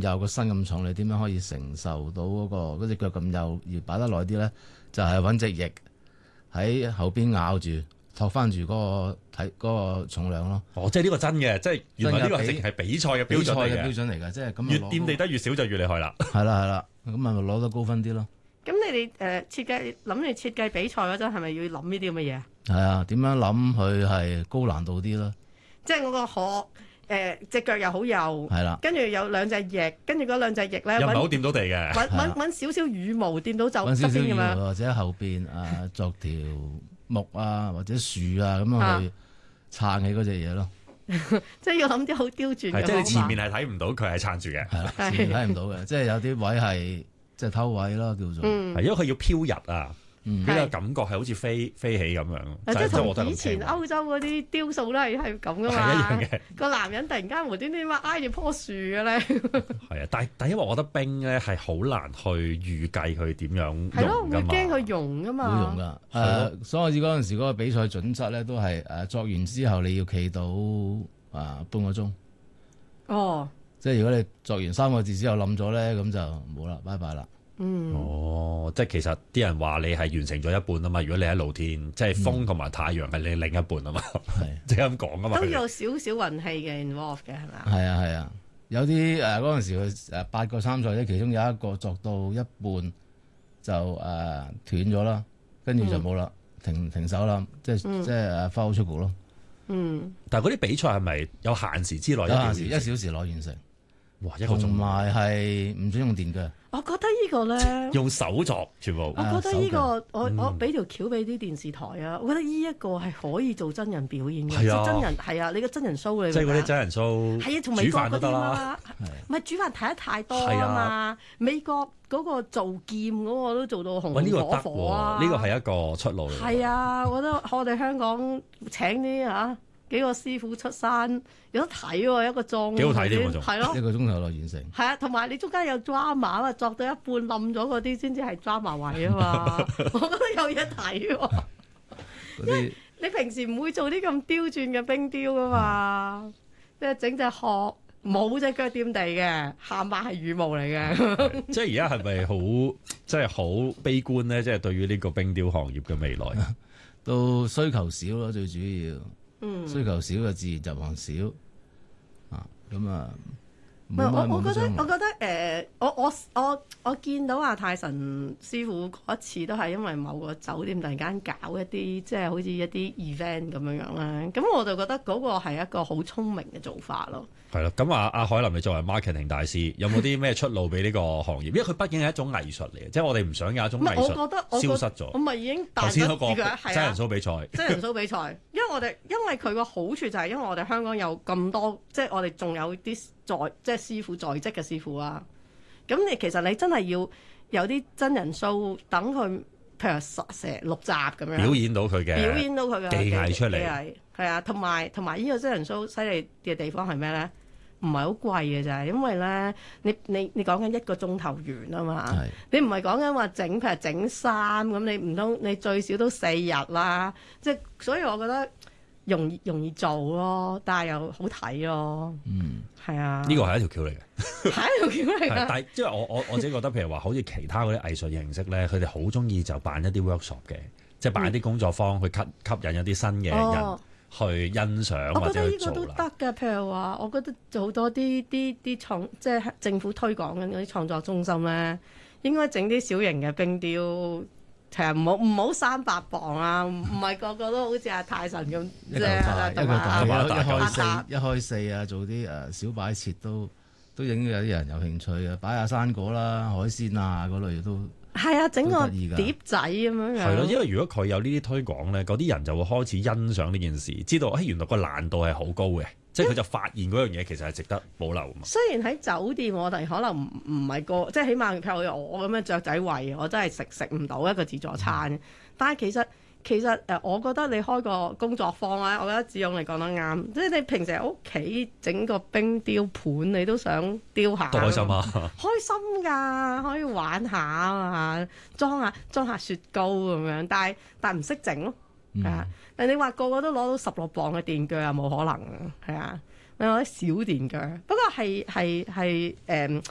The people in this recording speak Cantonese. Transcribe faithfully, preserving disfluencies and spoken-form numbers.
幼，個身咁重，你點樣可以承受到嗰、嗰個嗰隻腳咁幼而擺得耐啲咧？就係揾隻翼喺後邊咬住，托翻住嗰個體嗰、嗰個重量咯。 哦，即係呢個真嘅，即係原來呢個係直係比賽嘅標準嚟嘅。 標準嚟嘅，即係咁。 越掂地得越少就越厲害啦。 係啦係啦，咁咪攞得高分啲咯。 咁你哋誒、呃、設計諗住設計比賽嗰陣，係咪要諗呢啲咁嘅嘢啊？ 係啊，點樣諗佢係高難度啲咯？ 即係我個殼誒隻腳又好幼， 係啦， 跟住有兩隻翼，跟住嗰兩隻翼咧又唔係好掂到地嘅， 揾揾揾少少羽毛掂到就揾少少羽毛側邊咁樣， 或者後邊啊作條木啊或者樹啊咁樣去撐起嗰隻嘢咯。 即係要諗啲好刁鑽嘅方法。 即係你前面係睇唔到佢係撐住嘅， 係啦，前面睇唔到嘅，即係有啲位係即係偷位咯，叫做。 嗯， 係因為佢要飄逸啊。 嗯， 呢個感覺係好似飛飛起咁樣， 即係就同以前歐洲嗰啲雕塑都係係咁噶嘛， 係一樣嘅。 個男人突然間無端端話挨住棵樹嘅咧， 係啊，但係但係因為我覺得冰咧係好難去預計佢點樣係咯，會溶㗎嘛， 驚佢溶噶嘛， 會溶㗎。誒，所以嗰陣時嗰個比賽準則咧都係誒作完之後你要企到啊半個鐘。 哦， 即係如果你作完三個字之後冧咗咧，咁就冇啦，拜拜啦。 嗯， 哦，即係其實啲人話你係完成咗一半啊嘛。如果你喺露天，即係風同埋太陽係你另一半啊嘛， 係即係咁講啊嘛。 都有少少運氣嘅 involve 嘅係咪？ 係啊係啊，有啲誒嗰陣時佢誒八個參賽者，其中有一個作到一半就誒、呃、斷咗啦，跟住就冇啦， 嗯、 停停手啦，即係、嗯、即係誒 foul 出局咯。 嗯， 但係嗰啲比賽係咪有限時之內？ 有限時一小時內完成。 哇！一個鐘同埋係唔准用電嘅。 我覺得呢個咧用手作全部。 我覺得呢、這個、 啊、 我、 嗯、 我俾條橋俾啲電視台啊！我覺得呢一個係可以做真人表演嘅， 係啊， 真人係啊，你個真人 show 嚟。 即係嗰啲真人 show， 係啊，同美國嗰啲啦，唔係煮飯睇得太多啊嘛。 啊美國嗰個做劍嗰個都做到紅紅火火啊！ 呢個係一個出路嚟。 係啊，我覺得我哋香港請啲啊幾個師傅出山有得睇喎，一個裝幾好睇添喎，仲係咯， 一個鐘頭內完成。 係啊，同埋你中間有 drama 啊，作到一半冧咗嗰啲先至係 drama 位啊嘛，我覺得有嘢睇喎。因為你平時唔會做啲咁刁鑽嘅冰雕噶嘛，即係整隻殼冇隻腳掂地嘅，下巴係羽毛嚟嘅。 即係而家係咪好即係好悲觀咧？即係對於呢個冰雕行業嘅未來， 到需求少咯，最主要。 嗯， 需求少嘅自然就行少啊，咁啊， 唔係我我覺得我覺得誒、呃，我我我我見到阿泰臣師傅嗰一次都係因為某個酒店突然間搞一啲即係好似一啲 event 咁樣樣啦，咁我就覺得嗰個係一個好聰明嘅做法咯。 係咯，咁啊，阿海林，你作為 marketing 大師，有冇啲咩出路俾呢個行業？因為佢畢竟係一種藝術嚟嘅，即係我哋唔想有一種藝術消失咗。 我咪已經頭先嗰個真人 show 比賽， 真人 show 比賽，因為我哋因為佢個好處就係因為我哋香港有咁多，即係我哋仲有啲在即係師傅在職嘅師傅啦。咁你其實你真係要有啲真人 show 等佢，譬如十成六集咁樣表演到佢嘅表演到佢嘅技藝出嚟， 係啊，同埋同埋呢個真人 show 犀利嘅地方係咩咧？唔係好貴嘅咋，因為咧，你你你講緊一個鐘頭完啊嘛，你唔係講緊話整譬如整衫咁，你唔通你最少都四日啦，即係所以我覺得容易容易做咯，但係又好睇咯， 嗯， 係啊， 呢個係一條橋嚟嘅， 係一條橋嚟嘅。 但係即係我我我自己覺得，譬如話好似其他嗰啲藝術形式咧，佢哋好中意就辦一啲 workshop 嘅，即係辦一啲工作坊去吸吸引一啲新嘅人。 哦去欣賞或者去做啦。我覺得呢個都得嘅，譬如話，我覺得做好多啲啲啲創，即係政府推廣緊嗰啲創作中心咧，應該整啲小型嘅冰雕，其實唔好唔好三百磅啊，唔係個個都好似阿泰臣咁一嚿大一嚿大，一開四一開四啊，做啲誒小擺設都都影到有啲人有興趣啊，擺下生果啦、海鮮啊嗰類都。 係啊，整個碟仔咁樣樣。 係咯，因為如果佢有呢啲推廣咧，嗰啲人就會開始欣賞呢件事，知道誒、哎、原來個難度係好高嘅，即係佢就發現嗰樣嘢其實係值得保留嘛。 雖然喺酒店我哋可能唔唔係個，即係起碼譬如我咁樣雀仔胃，我真係食食唔到一個自助餐。嗯、但係其實其實誒，我覺得你開個工作坊咧，我覺得志勇你講得啱，即係你平時喺屋企整個冰雕盤，你都想雕下， 開心啊！ 開心㗎，可以玩下啊，裝下裝下雪糕咁樣，但係但係唔識整咯，係啊、嗯！但你話個個都攞到十六磅嘅電鋸啊，冇可能啊，係啊！我啲小電鋸，不過係係係誒